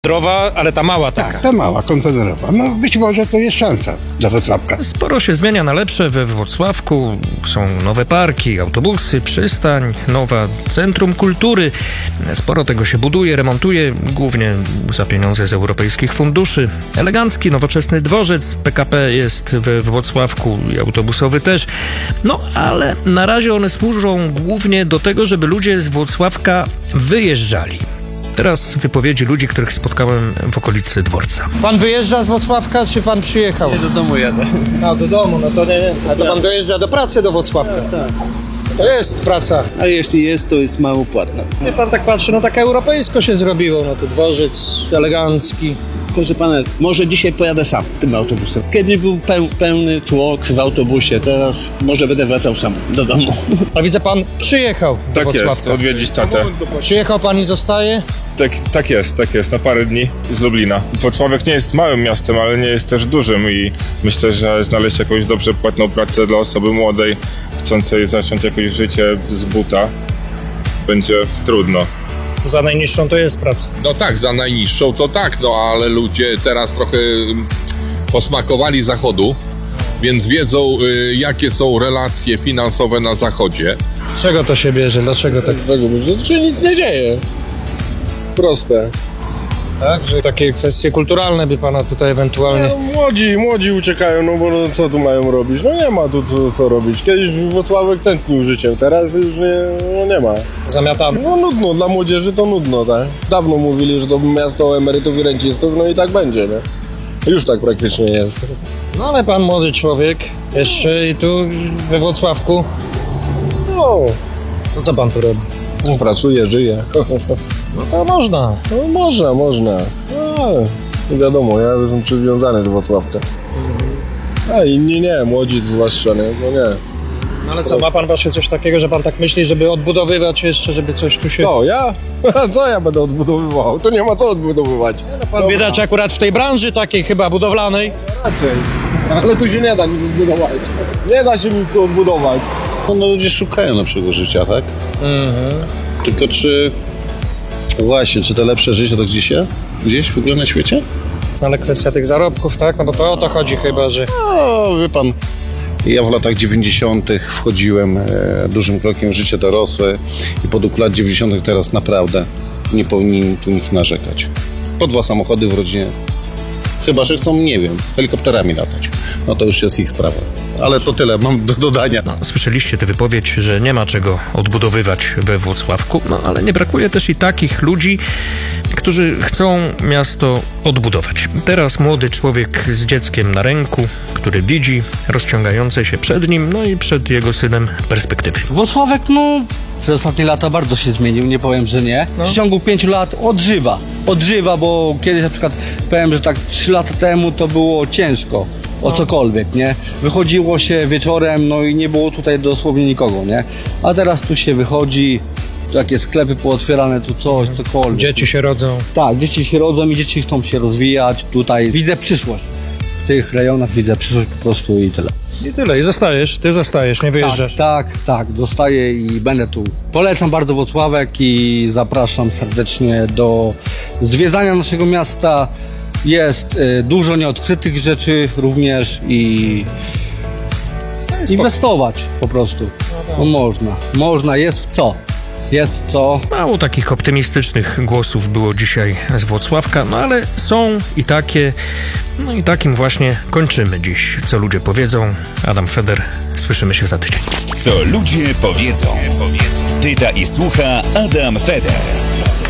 Drowa, ale ta mała taka. Tak, ta mała, kontenerowa. No być może to jest szansa dla Wrocławka. Sporo się zmienia na lepsze we Włocławku. Są nowe parki, autobusy, przystań, nowa centrum kultury. Sporo tego się buduje, remontuje, głównie za pieniądze z europejskich funduszy. Elegancki, nowoczesny dworzec PKP jest we Włocławku i autobusowy też. No, ale na razie one służą głównie do tego, żeby ludzie z Włocławka wyjeżdżali. Teraz wypowiedzi ludzi, których spotkałem w okolicy dworca. Pan wyjeżdża z Włocławka, czy pan przyjechał? Nie, do domu jadę. A, do domu, no to nie. A to pan dojeżdża do pracy do Włocławka? Tak. To jest praca. A jeśli jest, to jest mało płatna. Nie, pan tak patrzy, no tak europejsko się zrobiło, no to dworzec elegancki. Proszę pana, może dzisiaj pojadę sam tym autobusem. Kiedyś był pełny tłok w autobusie, teraz może będę wracał sam do domu. A widzę, pan przyjechał do Tak Włocławka. jest, odwiedzić tatę. Przyjechał pan i zostaje? Tak jest, na parę dni z Lublina. Włocławek nie jest małym miastem, ale nie jest też dużym i myślę, że znaleźć jakąś dobrze płatną pracę dla osoby młodej, chcącej zacząć jakieś życie z buta, będzie trudno. Za najniższą to jest praca. No tak, za najniższą to tak, no ale ludzie teraz trochę posmakowali Zachodu, więc wiedzą, jakie są relacje finansowe na Zachodzie. Z czego to się bierze? Dlaczego tak? Czy nic nie dzieje. Proste. Tak, że takie kwestie kulturalne by pana tutaj ewentualnie... No, młodzi uciekają, no bo no, co tu mają robić? No nie ma tu co robić. Kiedyś Wrocławek tętnił życiem, teraz już nie ma. Zamiatamy. No nudno, dla młodzieży to nudno, tak? Dawno mówili, że to miasto emerytów i rencistów, no i tak będzie, nie? Już tak praktycznie jest. No ale pan młody człowiek, jeszcze i tu we Włocławku, No, to co pan tu robi? pracuje, żyje. No to można. No można. No, ale wiadomo, ja jestem przywiązany do Wrocławka. A inni nie, młodzi zwłaszcza, nie? No nie. No ale co, ma pan właśnie coś takiego, że pan tak myśli, żeby odbudowywać jeszcze, żeby coś tu się... No, ja? Co ja będę odbudowywał? To nie ma co odbudowywać. Pan biedacz akurat w tej branży takiej chyba budowlanej. Raczej. Ale tu się nie da nic odbudować. Nie da się nic tu odbudować. No ludzie szukają lepszego życia, tak? Tylko czy... Właśnie, czy to lepsze życie to gdzieś jest? Gdzieś w ogóle na świecie? Ale kwestia tych zarobków, tak? No bo to o to chodzi chyba, że... No, wie pan, ja w latach 90. wchodziłem dużym krokiem w życie dorosłe i po lat 90. teraz naprawdę nie powinni tu nikt narzekać. Po 2 samochody w rodzinie. Chyba że chcą, nie wiem, helikopterami latać. No to już jest ich sprawa. Ale to tyle mam do dodania. No, słyszeliście tę wypowiedź, że nie ma czego odbudowywać we Włocławku, no ale nie brakuje też i takich ludzi, którzy chcą miasto odbudować. Teraz młody człowiek z dzieckiem na ręku, który widzi rozciągające się przed nim, no i przed jego synem perspektywy. Włocławek, no, przez ostatnie lata bardzo się zmienił, nie powiem, że nie. W ciągu 5 lat odżywa, bo kiedyś na przykład powiem, że tak 3 lata temu to było ciężko o cokolwiek, nie? Wychodziło się wieczorem, no i nie było tutaj dosłownie nikogo, nie? A teraz tu się wychodzi, takie sklepy pootwierane, tu coś, cokolwiek. Dzieci się rodzą. Tak, dzieci się rodzą i dzieci chcą się rozwijać. Tutaj widzę przyszłość. W tych rejonach widzę przyszłość po prostu i tyle. I tyle, i zostajesz, ty zostajesz, nie wyjeżdżasz. Tak, zostaję i będę tu. Polecam bardzo Włocławek i zapraszam serdecznie do zwiedzania naszego miasta. Jest dużo nieodkrytych rzeczy również i inwestować po prostu. No można, jest w co. Mało takich optymistycznych głosów było dzisiaj z Włocławka, no ale są i takie, no i takim właśnie kończymy dziś. Co ludzie powiedzą. Adam Feder, słyszymy się za tydzień. Co ludzie powiedzą. Pyta i słucha Adam Feder.